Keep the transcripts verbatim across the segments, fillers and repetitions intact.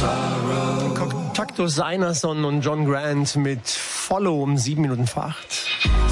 Cactus Einarsson und John Grant mit Follow um sieben Minuten vor acht.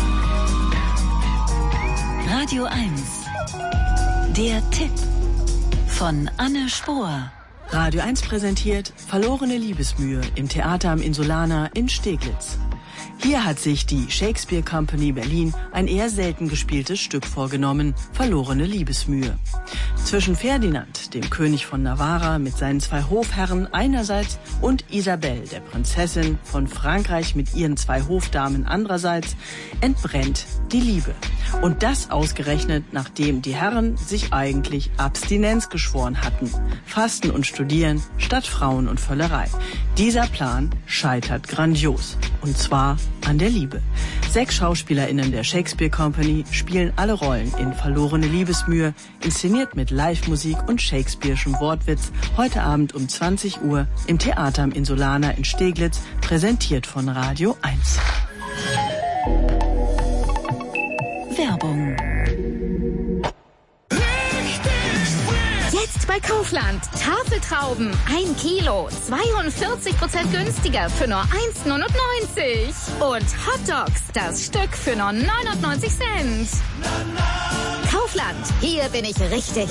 Radio eins. Der Tipp von Anne Spohr. Radio eins präsentiert Verlorene Liebesmühe im Theater am Insulaner in Steglitz. Hier hat sich die Shakespeare Company Berlin ein eher selten gespieltes Stück vorgenommen, Verlorene Liebesmühe. Zwischen Ferdinand, dem König von Navarra mit seinen zwei Hofherren einerseits und Isabelle, der Prinzessin von Frankreich mit ihren zwei Hofdamen andererseits, entbrennt die Liebe. Und das ausgerechnet, nachdem die Herren sich eigentlich Abstinenz geschworen hatten. Fasten und Studieren statt Frauen und Völlerei. Dieser Plan scheitert grandios. Und zwar an der Liebe. Sechs SchauspielerInnen der Shakespeare Company spielen alle Rollen in Verlorene Liebesmühe, inszeniert mit Live-Musik und Shakespeare'schem Wortwitz, heute Abend um zwanzig Uhr im Theater am Insulaner in Steglitz, präsentiert von Radio eins. Werbung. Jetzt bei Kaufland. Tafeltrauben. Ein Kilo. zweiundvierzig Prozent günstiger für nur eins Komma neunundneunzig. Und Hotdogs. Das Stück für nur neunundneunzig Cent. Kaufland. Hier bin ich richtig.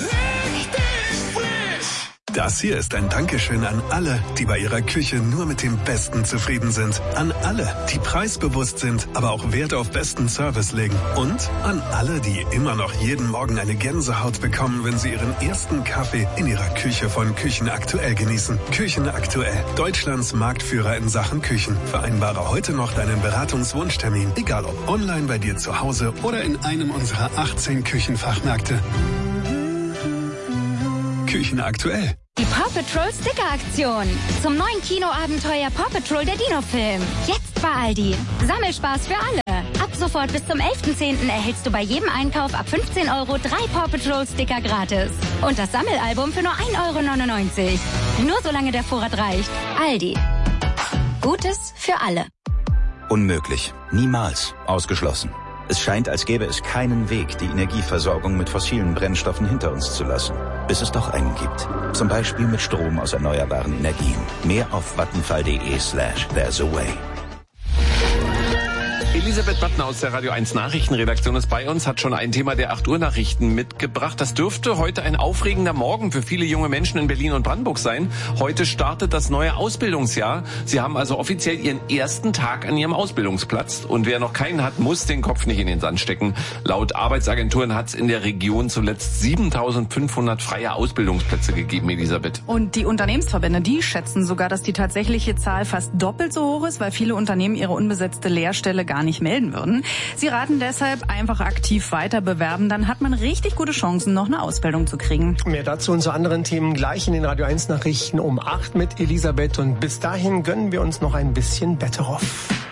Das hier ist ein Dankeschön an alle, die bei ihrer Küche nur mit dem Besten zufrieden sind. An alle, die preisbewusst sind, aber auch Wert auf besten Service legen. Und an alle, die immer noch jeden Morgen eine Gänsehaut bekommen, wenn sie ihren ersten Kaffee in ihrer Küche von Küchen Aktuell genießen. Küchen Aktuell, Deutschlands Marktführer in Sachen Küchen. Vereinbare heute noch deinen Beratungswunschtermin, egal ob online bei dir zu Hause oder in einem unserer achtzehn Küchenfachmärkte. Küchen Aktuell. Die Paw Patrol Sticker-Aktion. Zum neuen Kinoabenteuer Paw Patrol der Dino-Film. Jetzt bei Aldi. Sammelspaß für alle. Ab sofort bis zum elften zehnten erhältst du bei jedem Einkauf ab fünfzehn Euro drei Paw Patrol Sticker gratis. Und das Sammelalbum für nur ein Euro neunundneunzig. Nur solange der Vorrat reicht. Aldi. Gutes für alle. Unmöglich. Niemals. Ausgeschlossen. Es scheint, als gäbe es keinen Weg, die Energieversorgung mit fossilen Brennstoffen hinter uns zu lassen. Bis es doch einen gibt. Zum Beispiel mit Strom aus erneuerbaren Energien. Mehr auf vattenfall.de slash there's a way. Elisabeth Battner aus der Radio eins Nachrichtenredaktion ist bei uns, hat schon ein Thema der acht Uhr Nachrichten mitgebracht. Das dürfte heute ein aufregender Morgen für viele junge Menschen in Berlin und Brandenburg sein. Heute startet das neue Ausbildungsjahr. Sie haben also offiziell Ihren ersten Tag an Ihrem Ausbildungsplatz. Und wer noch keinen hat, muss den Kopf nicht in den Sand stecken. Laut Arbeitsagenturen hat es in der Region zuletzt siebentausendfünfhundert freie Ausbildungsplätze gegeben, Elisabeth. Und die Unternehmensverbände, die schätzen sogar, dass die tatsächliche Zahl fast doppelt so hoch ist, weil viele Unternehmen ihre unbesetzte Lehrstelle gar nicht melden würden. Sie raten deshalb, einfach aktiv weiter bewerben, dann hat man richtig gute Chancen, noch eine Ausbildung zu kriegen. Mehr dazu und zu anderen Themen gleich in den Radio eins Nachrichten um acht mit Elisabeth. Und bis dahin gönnen wir uns noch ein bisschen Better Off.